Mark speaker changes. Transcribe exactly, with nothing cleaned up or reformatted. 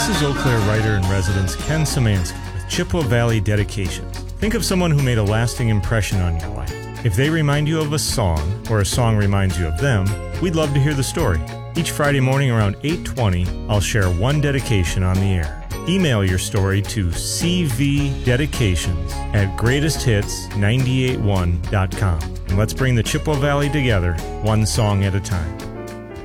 Speaker 1: This is Eau Claire writer-in-residence Ken Szymanski with Chippewa Valley Dedications. Think of someone who made a lasting impression on your life. If they remind you of a song, or a song reminds you of them, we'd love to hear the story. Each Friday morning around eight twenty, I'll share one dedication on the air. Email your story to c v dedications at greatest hits nine eight one dot com. And let's bring the Chippewa Valley together, one song at a time.